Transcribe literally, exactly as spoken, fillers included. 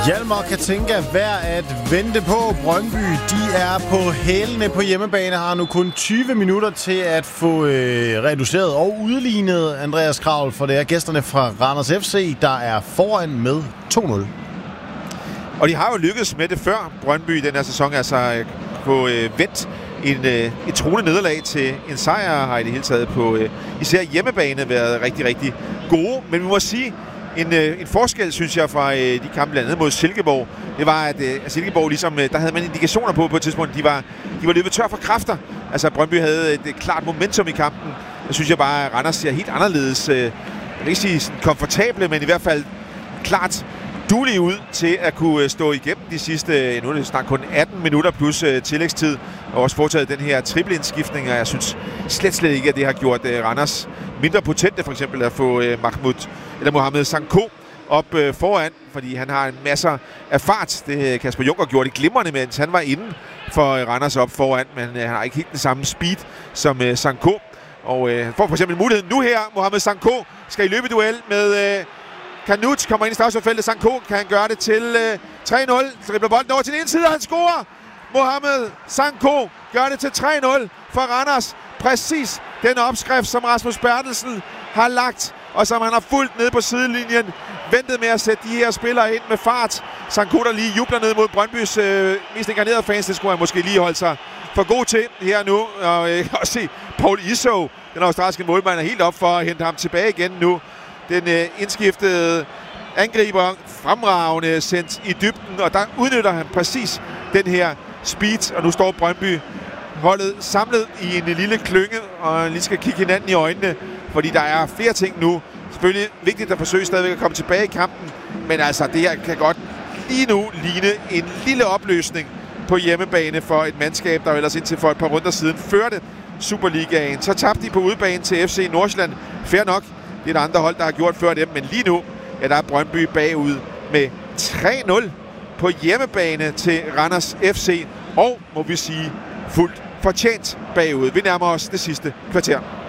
Hjalmar Katinka værd at vente på. Brøndby, de er på hælene på hjemmebane, har nu kun tyve minutter til at få øh, reduceret og udlignet Andreas Kraul, for det er gæsterne fra Randers F C, der er foran med to nul. Og de har jo lykkedes med det før, Brøndby, den her sæson, altså på øh, vendt en, øh, et truende nederlag til en sejr, har i det hele taget på øh, især hjemmebane været rigtig, rigtig gode. Men vi må sige, en, øh, en forskel, synes jeg, fra øh, de kampe blandt andet mod Silkeborg, det var, at øh, Silkeborg ligesom, øh, der havde man indikationer på på et tidspunkt, de var, de var løbet tør for kræfter. Altså Brøndby havde et, et klart momentum i kampen. Jeg synes jeg bare, at Randers ser helt anderledes, øh, jeg vil ikke sige sådan komfortable, men i hvert fald klart duelige ud til at kunne stå igennem de sidste, nu er det snart kun atten minutter plus uh, tillægstid, og også foretaget den her triple-indskiftning, og jeg synes slet slet ikke, at det har gjort uh, Randers mindre potente, for eksempel at få uh, Mahmoud, eller Mohamed Sanko op uh, foran, fordi han har en masse af fart. Det Kasper Junker gjorde det glimrende, mens han var inde for uh, Randers op foran, men uh, han har ikke helt den samme speed som uh, Sanko, og uh, får for eksempel muligheden nu her. Mohamed Sanko skal i løbeduel med uh, Kanut, kommer ind i straffesparkfeltet. Sanko kan han gøre det til øh, tre nul. Dribler bolden over til den ene side, og han scorer. Mohamed Sanko gør det til tre nul for Randers. Præcis den opskrift, som Rasmus Bertelsen har lagt, og som han har fulgt ned på sidelinjen. Ventet med at sætte de her spillere ind med fart. Sanko, der lige jubler ned mod Brøndbys øh, mest inkarnerede fans. Det skulle han måske lige holde sig for god til her nu. Og øh, også se Paul Iso, den australske målmand, er helt op for at hente ham tilbage igen nu. Den øh, indskiftede angriber fremragende sendt i dybden, og der udnytter han præcis den her speed, og nu står Brøndby holdet samlet i en lille klynge, og lige skal kigge hinanden i øjnene, fordi der er flere ting nu. Selvfølgelig vigtigt at forsøge stadigvæk at komme tilbage i kampen, men altså det her kan godt lige nu ligne en lille opløsning på hjemmebane for et mandskab, der ellers indtil for et par runder siden førte Superligaen. Så tabte de på udebane til F C Nordsjælland. Fair nok. Det er der andre hold, der har gjort før dem, men lige nu ja, der er Brøndby bagud med tre nul på hjemmebane til Randers F C, og må vi sige fuldt fortjent bagud. Vi nærmer os det sidste kvarter.